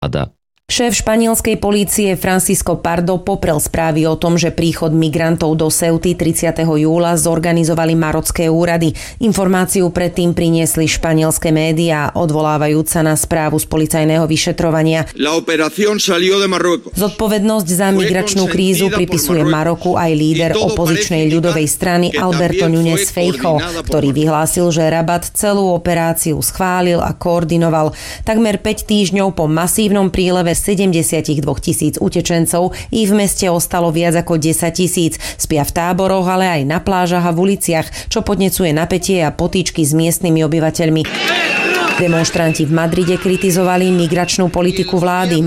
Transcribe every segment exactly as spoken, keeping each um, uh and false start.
vláda. Šéf španielskej polície Francisco Pardo poprel správy o tom, že príchod migrantov do Ceuty tridsiateho júla zorganizovali marocké úrady. Informáciu predtým priniesli španielské médiá, odvolávajúc sa na správu z policajného vyšetrovania. Zodpovednosť za migračnú krízu pripisuje Maroku aj líder opozičnej ľudovej strany Alberto Núñez Feijóo, ktorý vyhlásil, že Rabat celú operáciu schválil a koordinoval. Takmer päť týždňov po masívnom príleve sedemdesiatdva tisíc utečencov ich v meste ostalo viac ako desať tisíc. Spia v táboroch, ale aj na plážach a v uliciach, čo podnecuje napätie a potýčky s miestnymi obyvateľmi. Demonštranti v Madride kritizovali migračnú politiku vlády.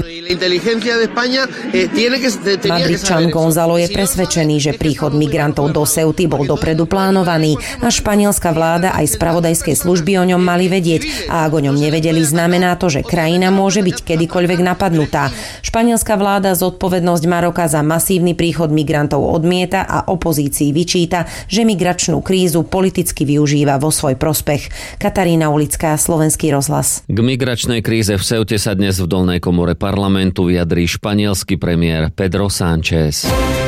Madridčan Gonzalo je presvedčený, že príchod migrantov do Ceuty bol dopredu plánovaný a španielská vláda aj spravodajské služby o ňom mali vedieť. A ak o ňom nevedeli, znamená to, že krajina môže byť kedykoľvek napadnutá. Španielská vláda zodpovednosť Maroka za masívny príchod migrantov odmieta a opozícii vyčíta, že migračnú krízu politicky využíva vo svoj prospech. Katarína Ulická, Slovenský rozhlas. K migračnej kríze v Ceute sa dnes v dolnej komore parlamentu vyjadrí španielsky premiér Pedro Sánchez.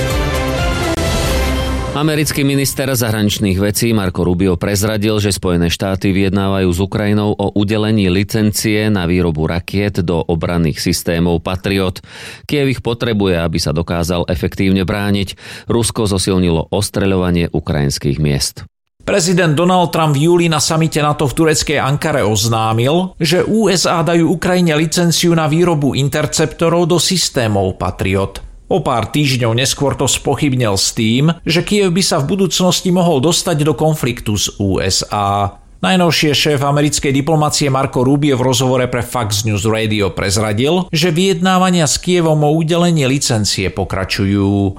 Americký minister zahraničných vecí Marco Rubio prezradil, že Spojené štáty vyjednávajú s Ukrajinou o udelení licencie na výrobu rakiet do obranných systémov Patriot. Kyjev ich potrebuje, aby sa dokázal efektívne brániť. Rusko zosilnilo ostreľovanie ukrajinských miest. Prezident Donald Trump v júli na samite NATO v tureckej Ankare oznámil, že ú es á dajú Ukrajine licenciu na výrobu interceptorov do systémov Patriot. O pár týždňov neskôr to spochybnil s tým, že Kyjev by sa v budúcnosti mohol dostať do konfliktu s ú es á. Najnovšie šéf americkej diplomacie Marco Rubio v rozhovore pre Fox News Radio prezradil, že vyjednávania s Kyjevom o udelenie licencie pokračujú.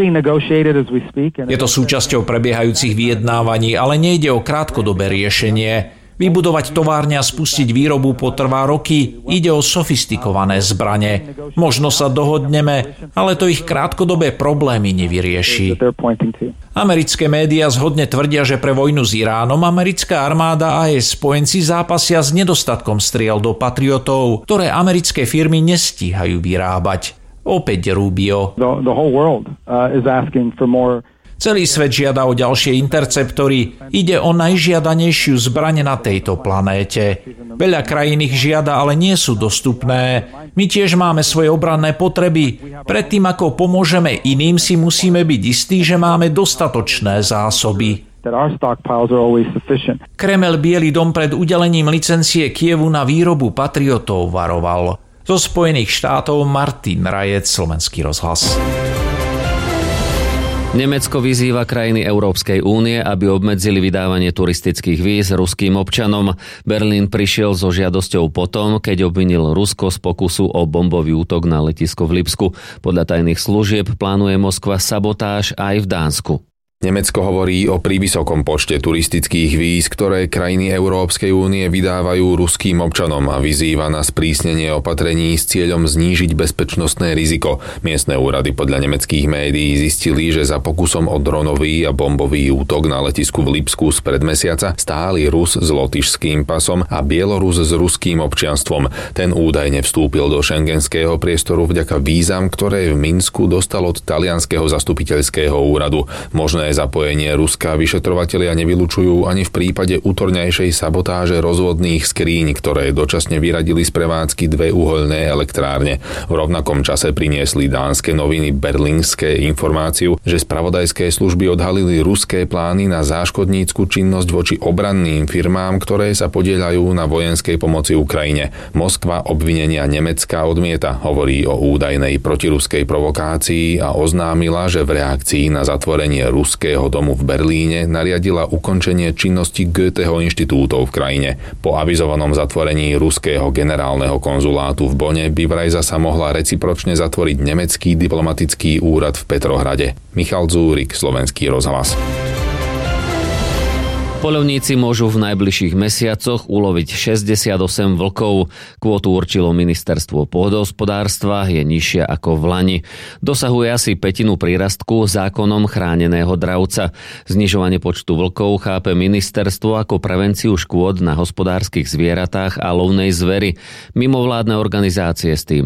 Je to súčasťou prebiehajúcich vyjednávaní, ale nejde o krátkodobé riešenie. Vybudovať továrne a spustiť výrobu potrvá roky. Ide o sofistikované zbrane. Možno sa dohodneme, ale to ich krátkodobé problémy nevyrieši. Americké médiá zhodne tvrdia, že pre vojnu s Iránom americká armáda a jej spojenci zápasia s nedostatkom striel do Patriotov, ktoré americké firmy nestíhajú vyrábať. Opäť Rubio. The, the whole world uh, is asking for more. Celý svet žiada o ďalšie interceptory. Ide o najžiadanejšiu zbraň na tejto planéte. Veľa krajín ich žiada, ale nie sú dostupné. My tiež máme svoje obranné potreby. Predtým, ako pomôžeme iným, si musíme byť istí, že máme dostatočné zásoby. Kremel Biely dom pred udelením licencie Kyjevu na výrobu patriotov varoval. Zo Spojených štátov Martin Rajec, Slovenský rozhlas. Nemecko vyzýva krajiny Európskej únie, aby obmedzili vydávanie turistických víz ruským občanom. Berlín prišiel so žiadosťou potom, keď obvinil Rusko z pokusu o bombový útok na letisko v Lipsku. Podľa tajných služieb plánuje Moskva sabotáž aj v Dánsku. Nemecko hovorí o prívysokom počte turistických víz, ktoré krajiny Európskej únie vydávajú ruským občanom a vyzýva na sprísnenie opatrení s cieľom znížiť bezpečnostné riziko. Miestne úrady podľa nemeckých médií zistili, že za pokusom o dronový a bombový útok na letisku v Lipsku spred mesiaca stáli Rus s lotyšským pasom a Bielorus s ruským občianstvom. Ten údajne vstúpil do schengenského priestoru vďaka vízam, ktoré v Minsku dostal od talianskeho zastupiteľského úradu. Možné zapojenie Ruska vyšetrovatelia nevylučujú ani v prípade útorňajšej sabotáže rozvodných skríň, ktoré dočasne vyradili z prevádzky dve uhoľné elektrárne. V rovnakom čase priniesli dánske noviny Berlingske informáciu, že spravodajské služby odhalili ruské plány na záškodnícku činnosť voči obranným firmám, ktoré sa podieľajú na vojenskej pomoci Ukrajine. Moskva obvinenia Nemecka odmieta, hovorí o údajnej protiruskej provokácii a oznámila, že v reakcii na zatvorenie Ruska domu v Berlíne nariadila ukončenie činnosti Goetheho inštitútov v krajine. Po avizovanom zatvorení ruského generálneho konzulátu v Bonne by vraj zasa mohla recipročne zatvoriť nemecký diplomatický úrad v Petrohrade. Michal Dzúrik, Slovenský rozhlas. Poľovníci môžu v najbližších mesiacoch uloviť šesťdesiatosem vlkov. Kvótu určilo ministerstvo pôdohospodárstva, je nižšia ako v lani. Dosahuje asi pätinu prírastku zákonom chráneného dravca. Znižovanie počtu vlkov chápe ministerstvo ako prevenciu škôd na hospodárskych zvieratách a lovnej zveri. Mimovládne organizácie s tým